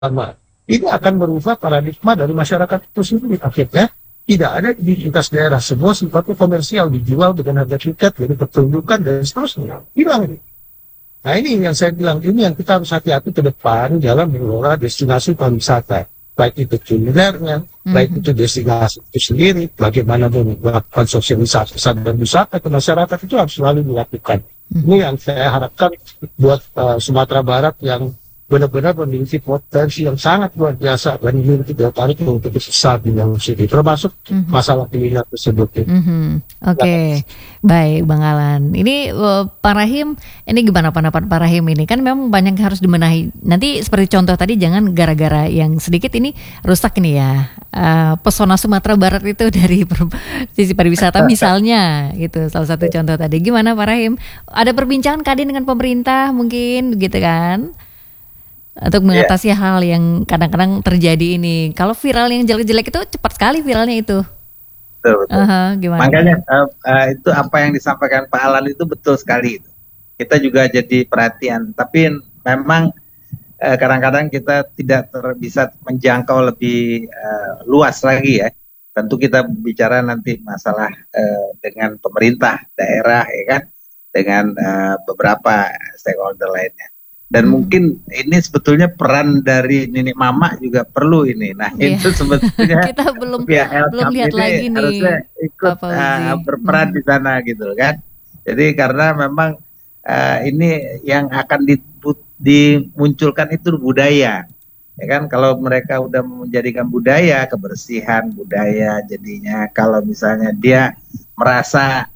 sama. Ini akan merubah paradigma dari masyarakat itu sendiri. Akhirnya tidak ada identitas daerah, semua sifatnya komersial, dijual dengan harga tiket, jadi pertunjukan dan seterusnya. Hilang ini. Nah ini yang saya bilang, ini yang kita harus hati-hati ke depan dalam mengelola destinasi pariwisata. Baik itu kulinernya, baik itu destinasi itu sendiri, bagaimana melakukan sosialisasi dan wisata ke masyarakat itu harus selalu dilakukan. Ini yang saya harapkan buat Sumatera Barat yang benar-benar memiliki potensi yang sangat luar biasa dan memiliki daya tarik untuk besar di Indonesia, termasuk masalah pilihan tersebut. Oke. Baik Bang Alan. Ini Pak Rahim, ini gimana pendapat Pak Rahim ini? Kan memang banyak yang harus dibenahi. Nanti seperti contoh tadi, jangan gara-gara yang sedikit ini rusak ini ya. Pesona Sumatera Barat itu dari sisi pariwisata misalnya gitu. Salah satu contoh tadi. Gimana Pak Rahim? Ada perbincangan Kadin dengan pemerintah mungkin gitu kan? Untuk mengatasi hal yang kadang-kadang terjadi ini. Kalau viral yang jelek-jelek itu cepat sekali viralnya itu. Betul. Gimana? Makanya itu apa yang disampaikan Pak Alan itu betul sekali. Kita juga jadi perhatian. Tapi memang kadang-kadang kita tidak bisa menjangkau lebih luas lagi ya. Tentu kita bicara nanti masalah dengan pemerintah daerah ya kan, dengan beberapa stakeholder lainnya. Dan mungkin ini sebetulnya peran dari Nenek Mama juga perlu ini. Nah itu sebetulnya kita belum ini lihat lagi nih. Harusnya ikut berperan di sana gitu kan. Jadi karena memang ini yang akan dimunculkan itu budaya. Ya kan, kalau mereka udah menjadikan budaya, kebersihan budaya, jadinya kalau misalnya dia merasa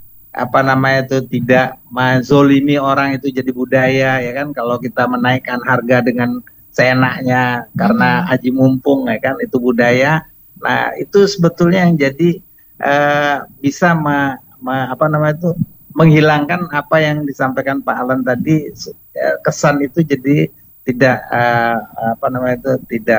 tidak menzolimi orang itu jadi budaya ya kan, kalau kita menaikkan harga dengan seenaknya karena aji mumpung ya kan, itu budaya. Nah itu sebetulnya yang jadi bisa menghilangkan apa yang disampaikan Pak Alan tadi, kesan itu jadi tidak tidak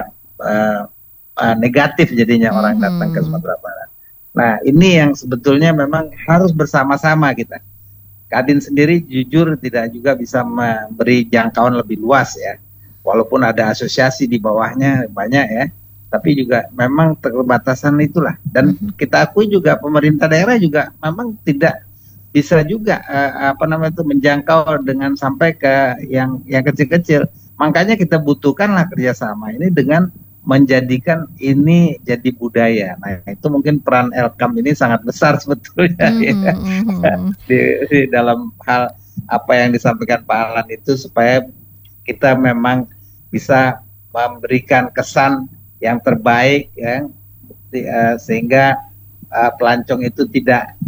negatif jadinya orang datang ke Sumatera Barat. Nah ini yang sebetulnya memang harus bersama-sama kita. Kadin sendiri jujur tidak juga bisa memberi jangkauan lebih luas ya. Walaupun ada asosiasi di bawahnya banyak ya. Tapi juga memang keterbatasan itulah. Dan kita akui juga pemerintah daerah juga memang tidak bisa juga menjangkau dengan sampai ke yang kecil-kecil. Makanya kita butuhkanlah kerjasama ini dengan menjadikan ini jadi budaya. Nah itu mungkin peran Elkam ini sangat besar sebetulnya di dalam hal apa yang disampaikan Pak Alan itu, supaya kita memang bisa memberikan kesan yang terbaik ya, sehingga pelancong itu tidak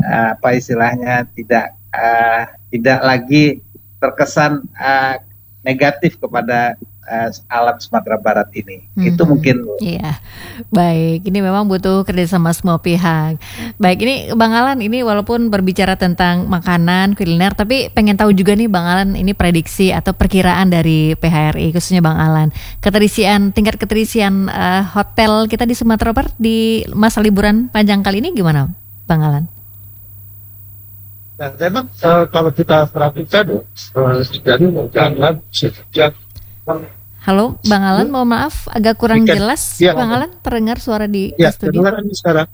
tidak lagi terkesan negatif kepada alam Sumatera Barat ini. Itu mungkin. Iya, baik. Ini memang butuh kerjasama semua pihak. Baik, ini Bang Alan, ini walaupun berbicara tentang makanan, kuliner, tapi pengen tahu juga nih Bang Alan, ini prediksi atau perkiraan dari PHRI, khususnya Bang Alan, tingkat keterisian hotel kita di Sumatera Barat di masa liburan panjang kali ini gimana, Bang Alan? Nah, memang kalau kita perhatikan dari jangan sejak. Halo Bang Alan, mohon maaf agak kurang jelas. Bang Alan, terdengar suara di studio? Ya, sekarang.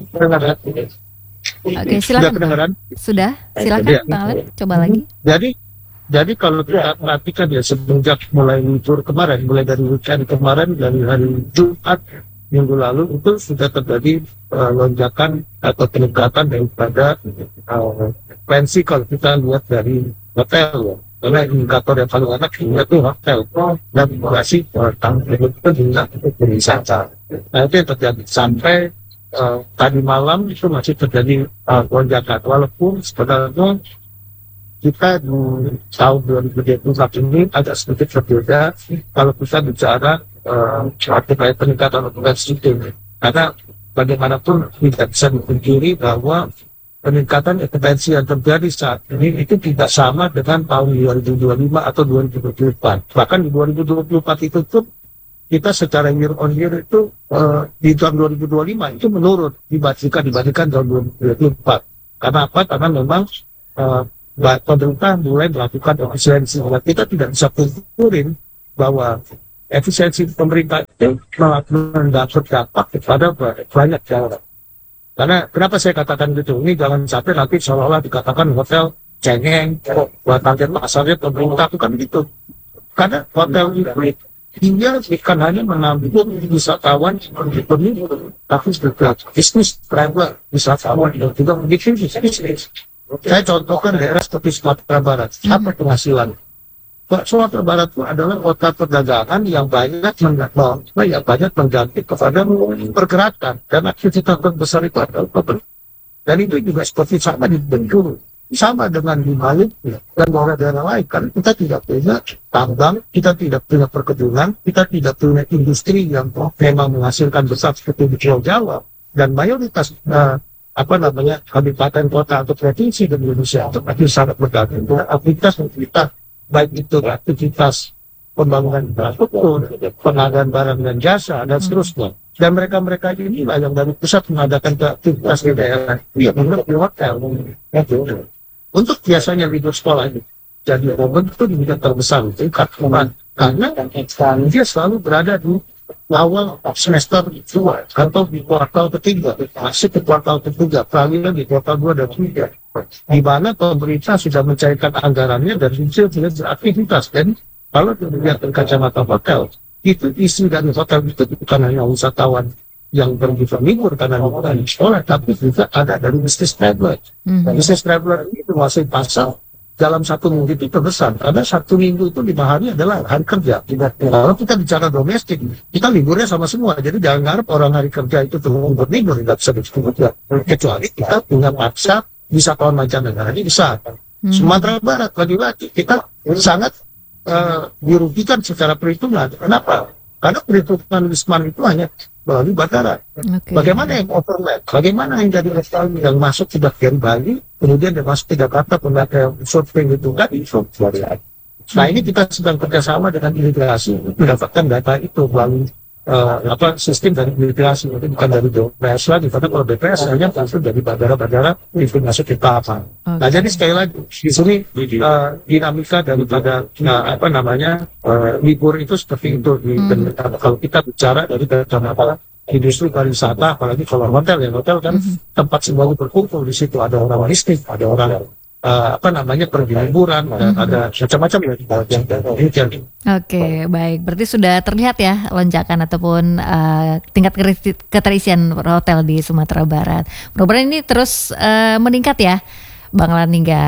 Oke, silakan. Sudah, silakan Bang Alan, coba lagi. Jadi kalau kita perhatikan ya, semenjak mulai libur kemarin, mulai dari weekend kemarin, dari hari Jumat minggu lalu, itu sudah terjadi lonjakan atau peningkatan daripada pensi kalau kita lihat dari hotel ya. Karena indikator yang paling enak itu hotel dan durasi itu juga wisata. Nah itu yang terjadi sampai tadi malam itu masih terjadi lonjakan, walaupun sebenarnya kita di tahun 2021 ini agak sedikit berbeda kalau kita bicara terkait peningkatan okupansi itu, karena bagaimanapun tidak bisa dipungkiri bahwa peningkatan okupansi yang terjadi saat ini itu tidak sama dengan tahun 2025 atau 2024. Bahkan di 2024 itu tuh kita secara year on year itu di tahun 2025 itu menurun dibandingkan tahun 2024. Karena apa? Karena memang pemerintah mulai melakukan efisiensi. Kita tidak bisa pungkirin bahwa efisiensi pemerintah itu mendapat dampak kepada banyak daerah. Karena kenapa saya katakan gitu? Ini jangan sampai nanti seolah-olah dikatakan hotel cengeng, buat target pasarnya pemerintah, bukan gitu. Karena hotel itu dia bukan hanya menampung wisatawan penuh, tapi juga bisnis traveler wisatawan dan juga bikin bisnis. Saya contohkan daerah seperti Sumatera Barat, apa penghasilan? Sumatera Barat itu adalah kota perdagangan yang banyak mengganti kepada pergerakan, dan aktivitas terbesar itu adalah pemerintah. Dan itu juga seperti sama di Bengkulu, sama dengan di Maluku dan daerah lain. Karena kita tidak punya tambang, kita tidak punya perkebunan, kita tidak punya industri yang memang menghasilkan besar seperti di Pulau Jawa. Dan mayoritas kabupaten kota atau provinsi di Indonesia itu masih sangat bergantung dengan aktivitas kita, baik itu aktivitas pembangunan infrastruktur, pengadaan barang dan jasa, dan seterusnya. Dan mereka inilah yang dari pusat mengadakan aktivitas di daerah menurut hotel. Untuk biasanya libur sekolah ini jadi momen itu juga terbesar tingkat karena dia selalu berada di awal semester itu atau di kuartal ketiga, masuk ke kuartal ketiga, peralihan di kuartal 2 dan 3, di mana pemerintah sudah mencairkan anggarannya dan hasil aktivitas. Dan kalau dilihat dari kacamata hotel, itu isi dari hotel itu bukan hanya wisatawan yang berlibur karena liburan di sekolah, tapi juga ada dari bisnis traveler. Bisnis traveler itu masih pasar dalam satu minggu itu terbesar, karena satu minggu itu 5 hari adalah hari kerja. Kalau kita bicara domestik, kita liburnya sama semua, jadi jangan harap orang hari kerja itu berlibur, tidak bisa disebut. Kecuali kita punya paksa wisatawan mancanegara ini besar. Sumatera Barat lagi-lagi kita sangat dirugikan secara perhitungan. Kenapa? Karena perhitungan Wisman itu hanya melalui bandara. Bagaimana yang overlap? Bagaimana yang dari Australia yang masuk sudah dari Bali, kemudian dia masuk ke Jakarta, pemakai surfing itu kan Nah ini kita sedang kerjasama dengan imigrasi mendapatkan data itu melalui sistem dari imigrasi, itu bukan dari BPS lagi, karena kalau BPS hanya langsung dari bandara-bandara itu masuk ke kapal. Nah jadi sekali lagi di sini dinamika daripada libur itu seperti itu. Kalau kita bicara dari kacamata industri pariwisata, apalagi kalau hotel kan tempat semuanya berkumpul, di situ ada orang mistik, ada orang pergi liburan, ada macam-macam yang. Oke, baik. Berarti sudah terlihat ya lonjakan ataupun tingkat keterisian hotel di Sumatera Barat. Mudah-mudahan ini terus meningkat ya, Bang Alan, hingga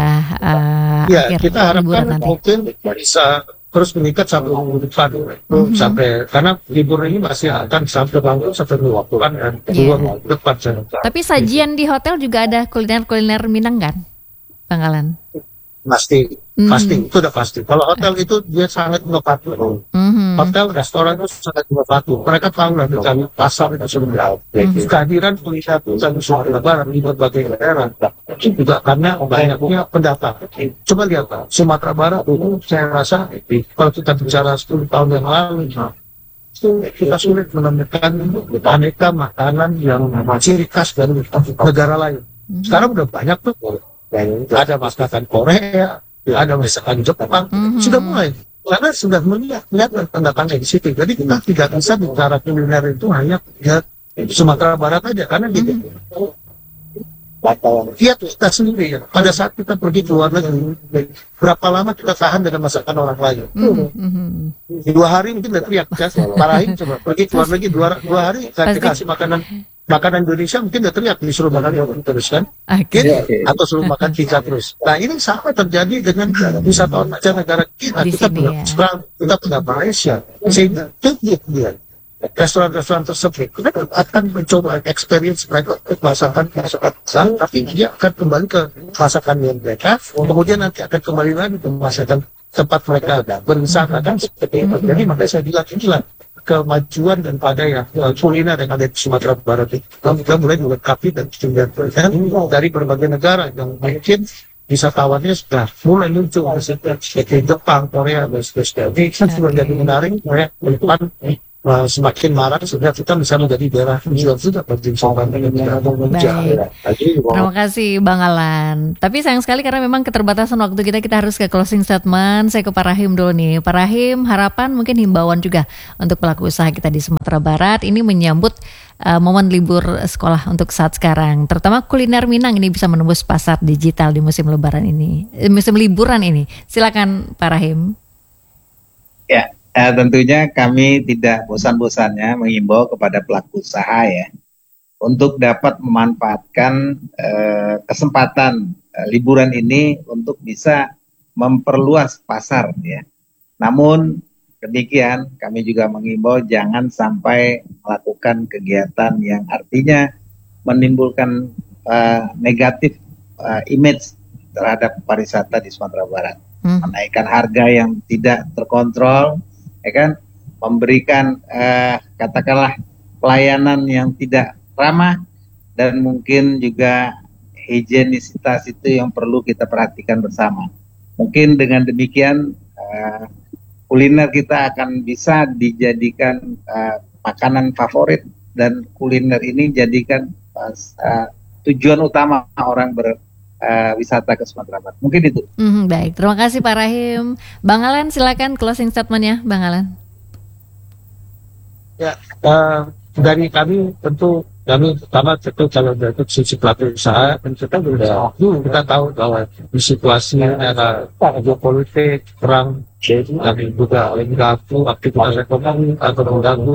akhir kita harapkan mungkin bisa terus meningkat sampai minggu depan, sampai karena libur ini masih akan sampai 2 bulan dan 2 minggu depan. Tapi sajian di hotel juga ada kuliner Minang kan, Bang Alan? Pasti itu udah pasti. Kalau hotel itu dia sangat inovatif. Hotel, restoran itu sangat inovatif. Mereka tahu lah dari pasar itu sebenarnya. Kehadiran kuliner dan Sumatera Barat di berbagai daerah itu juga karena banyaknya pendatang. Coba lihat Sumatera Barat itu, saya rasa kalau kita bicara 10 tahun yang lalu itu kita sulit menemukan aneka makanan yang ciri khas dari negara lain. Sekarang udah banyak tuh. Ada masakan Korea, ada masakan Jepang, sudah mulai. Karena sudah melihat tanda-tanda di situ. Jadi kita tidak bisa bicara kuliner itu hanya Sumatera Barat aja, karena lihat kita sendiri ya. Pada saat kita pergi ke luar negeri, berapa lama kita tahan dengan masakan orang lain? 2 hari mungkin udah teriak, ya. Parahin coba pergi ke luar negeri 2 hari, saya dikasih makanan Indonesia mungkin udah teriak, disuruh makan yang terus kan, atau suruh makan pizza terus. Nah ini sama terjadi dengan wisatawan mancanegara kita. Kita punya Malaysia, sehingga dia restoran-restoran tersebut kita akan mencoba experience mereka masakan sana, tapi dia akan kembali ke masakan yang mereka, kemudian nanti akan kembali lagi ke masakan tempat mereka berwisata kan seperti itu. Jadi makanya saya bilang inilah kemajuan dan pada kuliner yang ada di Sumatera Barat itu. Kita mulai melengkapi dan dari berbagai negara yang mungkin wisatawannya sudah mulai muncul seperti Jepang, Korea, dan seterusnya. Ini sudah jadi menarik, depan semakin marak sehingga kita bisa menjadi daerah tujuan sudah bagi wisatawan yang tidak mau mengejar. Terima kasih Bang Alan. Tapi sayang sekali karena memang keterbatasan waktu kita harus ke closing statement. Saya ke Pak Rahim dulu nih. Pak Rahim, harapan mungkin himbauan juga untuk pelaku usaha kita di Sumatera Barat ini menyambut momen libur sekolah untuk saat sekarang. Terutama kuliner Minang ini bisa menembus pasar digital di musim lebaran ini, musim liburan ini. Silakan Pak Rahim. Ya, tentunya kami tidak bosan-bosannya mengimbau kepada pelaku usaha ya untuk dapat memanfaatkan kesempatan liburan ini untuk bisa memperluas pasar ya. Namun demikian kami juga mengimbau jangan sampai melakukan kegiatan yang artinya menimbulkan negatif image terhadap pariwisata di Sumatera Barat. Menaikkan harga yang tidak terkontrol, ya kan, memberikan katakanlah pelayanan yang tidak ramah, dan mungkin juga higienisitas itu yang perlu kita perhatikan bersama. Mungkin dengan demikian kuliner kita akan bisa dijadikan makanan favorit, dan kuliner ini jadikan tujuan utama orang wisata ke Sumatera Barat. Mungkin itu. Baik, terima kasih Pak Rahim. Bang Alan, silakan closing statement-nya, Bang Alan. Ya, dari kami tentu pertama kalau dari sisi pelaku usaha, kita tahu bahwa di situasi era geopolitik, perang, dan juga mengganggu aktivitas ekonomi atau mengganggu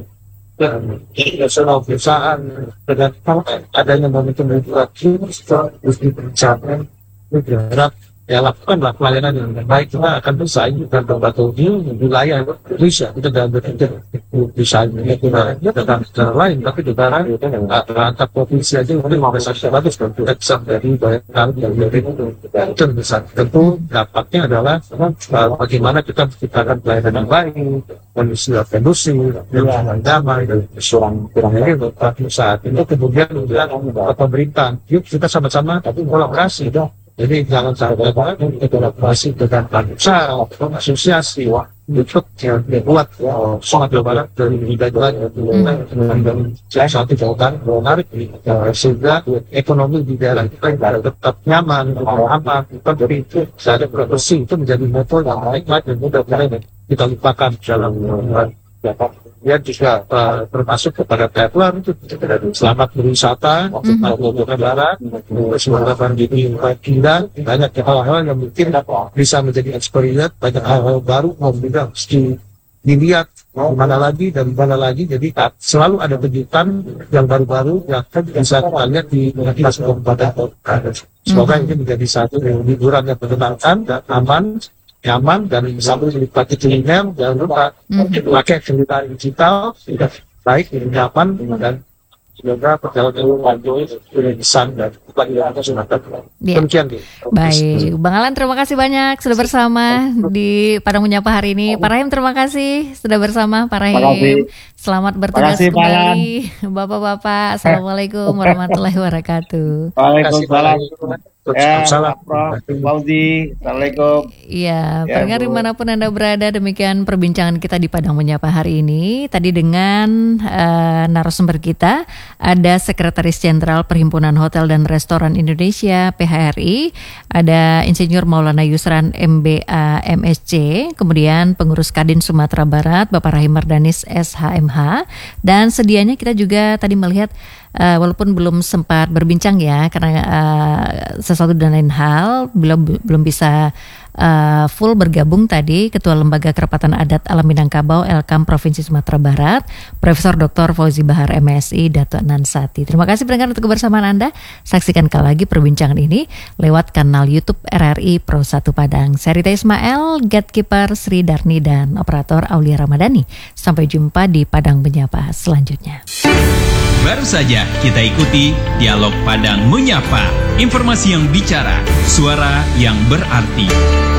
dari nasional perusahaan dengan adanya momentum liburan harus diperbincangkan. Berharap ya lakukanlah pelayanan yang baik, kita akan bersaing dengan berbagai wilayah Indonesia. Kita dalam berpikir bersaing dengan negara lain, tapi negara antar provinsi aja mungkin bisa bagus dan kita bisa menjadi banyak kali yang besar. Tentu dampaknya adalah bagaimana kita menciptakan pelayanan yang baik, kondisi kondusif, yang damai, dan kurang ini untuk saat itu kemudian pemerintah, yuk kita sama-sama kolaborasi. Jadi jangan sampai kita kolaborasi dengan usaha, asosiasi, untuk yang buat Sumatera Barat dari daerah dan satu jawaban menarik sehingga ekonomi di daerah kita tetap nyaman, aman. Dari itu saya produksi itu menjadi motor yang baik dan mudah-mudahan kita lupakan dalam ya juga termasuk kepada traveler itu selamat berwisata untuk Sumatera Barat. Sumatera Barat ini banyak hal-hal yang mungkin bisa menjadi experience, banyak hal-hal baru mau juga mesti dilihat mana lagi dan mana lagi. Jadi selalu ada kejutan yang baru-baru yang bisa kita lihat di atas kabupaten. Semoga ini menjadi satu liburan yang menyenangkan dan aman, nyaman, dan sambil menikmati kuliner. Jangan lupa pakai cerita digital sudah baik, nyaman, dan semoga perjalanan sudah bisa dan demikian. Baik, Bang Alan terima kasih banyak sudah bersama di Padang Menyapa hari ini. Pak Rahim terima kasih sudah bersama. Pak Rahim selamat bertugas kembali. Bapak-bapak, assalamualaikum warahmatullahi wabarakatuh. Waalaikumsalam. Prof. Fauzi, assalamualaikum. Iya, pendengar dimanapun Anda berada, demikian perbincangan kita di Padang Menyapa hari ini. Tadi dengan narasumber kita ada Sekretaris Jenderal Perhimpunan Hotel dan Restoran Indonesia (PHRI), ada Insinyur Maulana Yusran MBA MSc, kemudian Pengurus Kadin Sumatera Barat Bapak Rahim Mardanis SHMH, dan sedianya kita juga tadi melihat walaupun belum sempat berbincang ya karena sesuatu dan lain hal belum bisa full bergabung tadi Ketua Lembaga Kerapatan Adat Alam Minangkabau Elkam Provinsi Sumatera Barat Profesor Dr. Fauzi Bahar MSI Dato' Nansati. Terima kasih pendengar untuk kebersamaan Anda. Saksikan kembali lagi perbincangan ini lewat kanal YouTube RRI Pro 1 Padang. Saya Rita Ismail, Gatekeeper Sri Darni, dan Operator Aulia Ramadhani. Sampai jumpa di Padang Menyapa selanjutnya. Baru saja kita ikuti Dialog Padang Menyapa. Informasi yang bicara, suara yang berarti.